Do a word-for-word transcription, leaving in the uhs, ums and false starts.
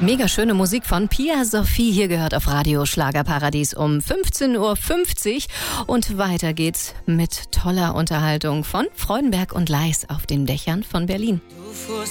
Mega schöne Musik von Pia Sophie, hier gehört auf Radio Schlagerparadies um fünfzehn Uhr fünfzig. Und weiter geht's mit toller Unterhaltung von Freudenberg und Leis auf den Dächern von Berlin. Du fuhrst